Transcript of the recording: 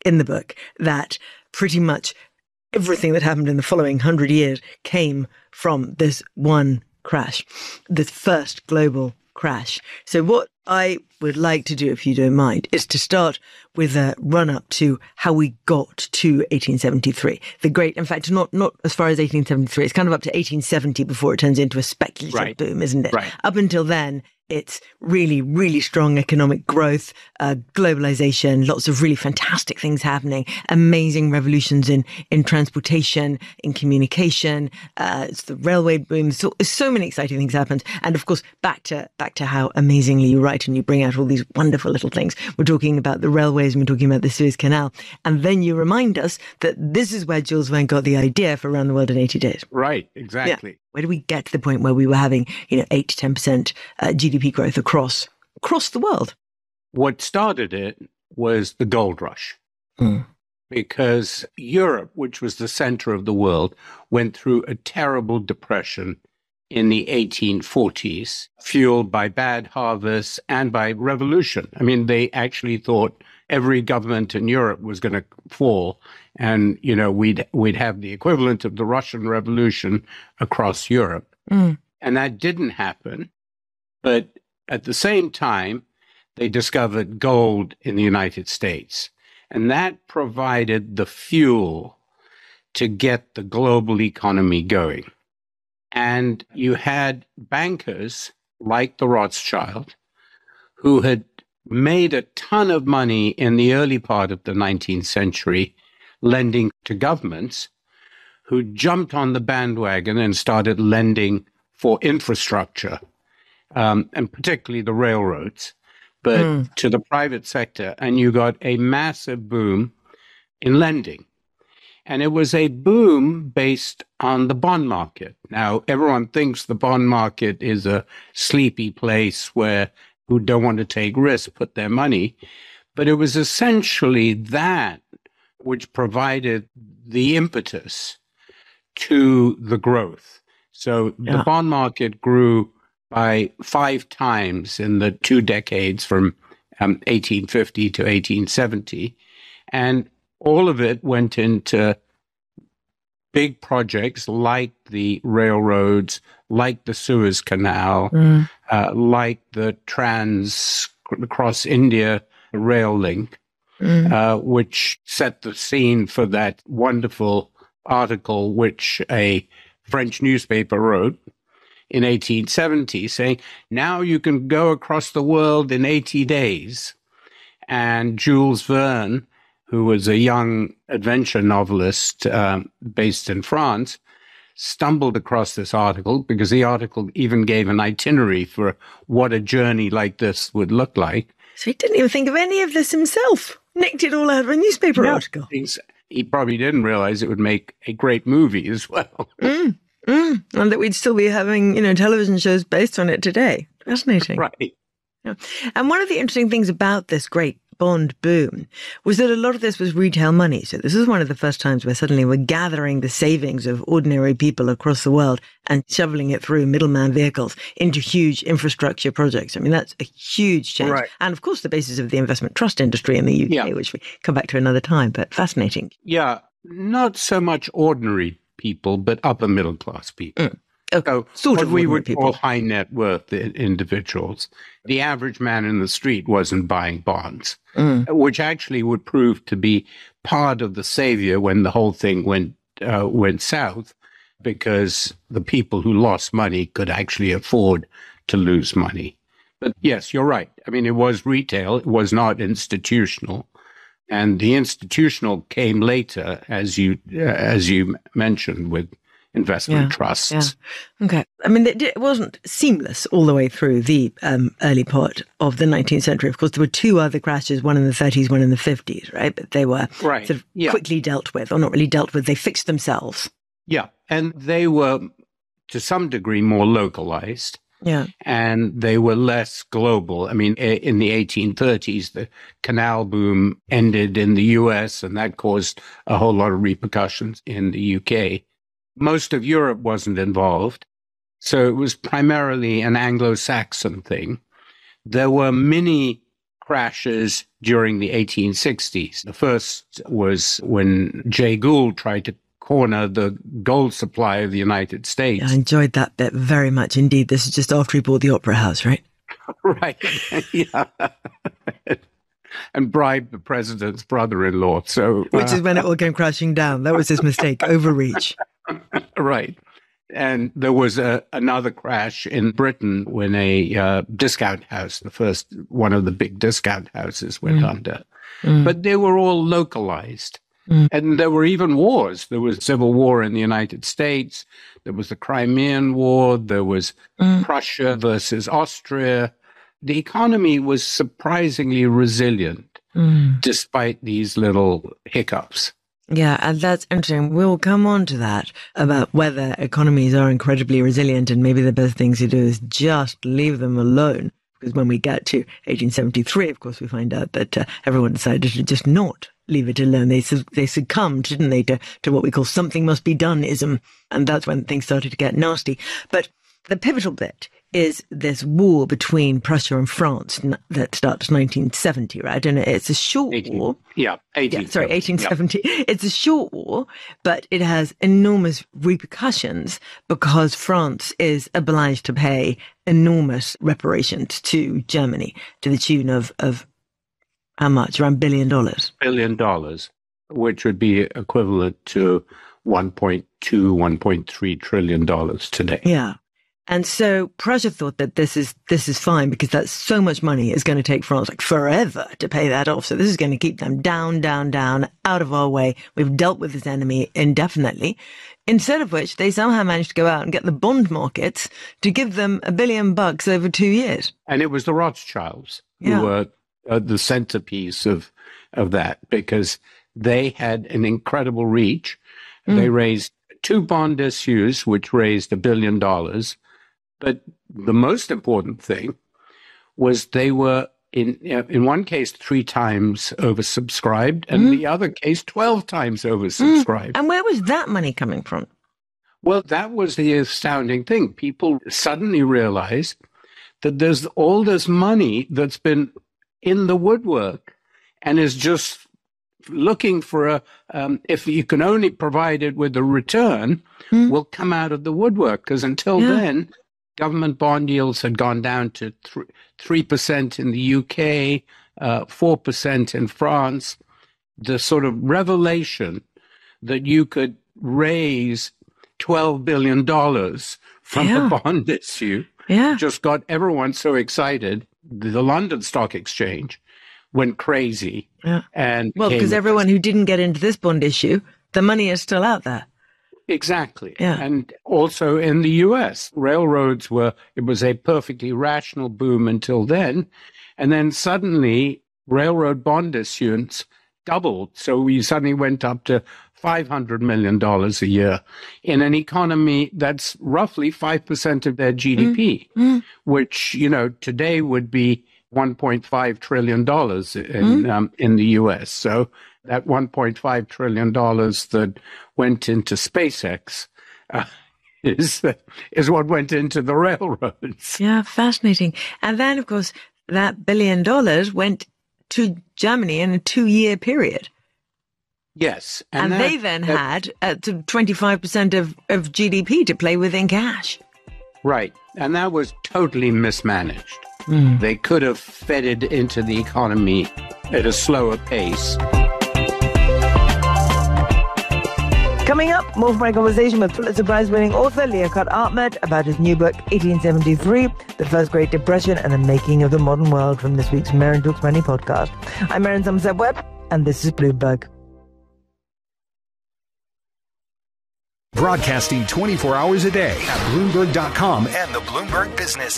in the book that pretty much everything that happened in the following 100 years came from this one crash, this first global crash. So what I would like to do, if you don't mind, is to start with a run-up to how we got to 1873. The great, in fact, not as far as 1873, it's kind of up to 1870 before it turns into a speculative boom, isn't it? Right. Up until then, it's really, really strong economic growth, globalization, lots of really fantastic things happening, amazing revolutions in transportation, in communication. It's the railway boom. So many exciting things happened. And of course, back to how amazingly you write and you bring out all these wonderful little things. We're talking about the railways and we're talking about the Suez Canal. And then you remind us that this is where Jules Verne got the idea for Around the World in 80 Days. Right, exactly. Yeah. Where do we get to the point where we were having, 8 to 10% GDP growth across the world? What started it was the gold rush. Because Europe, which was the center of the world, went through a terrible depression in the 1840s, fueled by bad harvests and by revolution. I mean, they actually thought every government in Europe was going to fall, and we'd have the equivalent of the Russian Revolution across Europe. And that didn't happen. But at the same time, they discovered gold in the United States. And that provided the fuel to get the global economy going. And you had bankers like the Rothschild who had made a ton of money in the early part of the 19th century lending to governments, who jumped on the bandwagon and started lending for infrastructure, and particularly the railroads, but to the private sector. And you got a massive boom in lending. And it was a boom based on the bond market. Now, everyone thinks the bond market is a sleepy place where who don't want to take risks put their money. But it was essentially that which provided the impetus to the growth. So the bond market grew by 5 times in the 2 decades from 1850 to 1870. And all of it went into big projects like the railroads, like the Suez Canal, like the Cross India rail link, which set the scene for that wonderful article which a French newspaper wrote in 1870 saying, now you can go across the world in 80 days. And Jules Verne, who was a young adventure novelist based in France, stumbled across this article because the article even gave an itinerary for what a journey like this would look like. So he didn't even think of any of this himself. Nicked it all out of a newspaper article. He probably didn't realize it would make a great movie as well. And that we'd still be having, television shows based on it today. Fascinating. Right. Yeah. And one of the interesting things about this great bond boom was that a lot of this was retail money. So this is one of the first times where suddenly we're gathering the savings of ordinary people across the world and shoveling it through middleman vehicles into huge infrastructure projects. I mean, that's a huge change. Right. And of course, the basis of the investment trust industry in the UK, which we come back to another time, but fascinating. Yeah, not so much ordinary people, but upper middle class people. Okay. So sort of we would people. call high net worth individuals. The average man in the street wasn't buying bonds, which actually would prove to be part of the savior when the whole thing went south, because the people who lost money could actually afford to lose money. But yes, you're right. I mean, it was retail. It was not institutional. And the institutional came later, as you mentioned, with investment trusts. Yeah. Okay. I mean, it wasn't seamless all the way through the early part of the 19th century. Of course, there were 2 other crashes, one in the 30s, one in the 50s, right? But they were sort of quickly dealt with, or not really dealt with. They fixed themselves. Yeah. And they were, to some degree, more localized. Yeah. And they were less global. I mean, in the 1830s, the canal boom ended in the US, and that caused a whole lot of repercussions in the UK. Most of Europe wasn't involved, so it was primarily an Anglo-Saxon thing. There were mini crashes during the 1860s. The first was when Jay Gould tried to corner the gold supply of the United States. I enjoyed that bit very much indeed. This is just after he bought the Opera House, right? Right. Yeah. And bribed the president's brother-in-law. So, which is when it all came crashing down. That was his mistake, overreach. Right. And there was another crash in Britain when a discount house, the first one of the big discount houses, went under. But they were all localized. And there were even wars. There was civil war in the United States. There was the Crimean War. There was Prussia versus Austria. The economy was surprisingly resilient despite these little hiccups. Yeah, and that's interesting. We'll come on to that about whether economies are incredibly resilient, and maybe the best thing to do is just leave them alone. Because when we get to 1873, of course, we find out that everyone decided to just not leave it alone. They succumbed, didn't they, to what we call something must be done-ism. And that's when things started to get nasty. But the pivotal bit is this war between Prussia and France that starts 1970, right? And it's a short war. Yeah, 1870. Yeah. It's a short war, but it has enormous repercussions because France is obliged to pay enormous reparations to Germany to the tune of how much? Around $1 billion. $1 billion, which would be equivalent to $1.2, $1.3 trillion today. Yeah. And so Prussia thought that this is fine because that's so much money is going to take France like forever to pay that off. So this is going to keep them down, out of our way. We've dealt with this enemy indefinitely. Instead of which they somehow managed to go out and get the bond markets to give them $1 billion over 2 years. And it was the Rothschilds who were the centerpiece of that because they had an incredible reach. They raised 2 bond issues, which raised $1 billion. But the most important thing was they were, in one case, 3 times oversubscribed, and the other case, 12 times oversubscribed. And where was that money coming from? Well, that was the astounding thing. People suddenly realized that there's all this money that's been in the woodwork and is just looking for if you can only provide it with a return, will come out of the woodwork. Because until then, government bond yields had gone down to 3% in the UK, 4% in France. The sort of revelation that you could raise $12 billion from a bond issue just got everyone so excited. The London Stock Exchange went crazy. And because everyone who didn't get into this bond issue, the money is still out there. Exactly. Yeah. And also in the US, railroads it was a perfectly rational boom until then. And then suddenly railroad bond issuance doubled. So we suddenly went up to $500 million a year in an economy that's roughly 5% of their GDP, which, today would be $1.5 trillion in the US. So that $1.5 trillion that went into SpaceX is what went into the railroads. Yeah, fascinating. And then, of course, that $1 billion went to Germany in a 2-year period. Yes. And they then had 25% of GDP to play with in cash. Right. And that was totally mismanaged. They could have fed it into the economy at a slower pace. Coming up, more from my conversation with Pulitzer Prize-winning author Liaquat Ahmed about his new book, 1873, The First Great Depression and the Making of the Modern World, from this week's Merrin Talks Money podcast. I'm Merrin Somerset-Webb, and this is Bloomberg. Broadcasting 24 hours a day at Bloomberg.com and the Bloomberg Business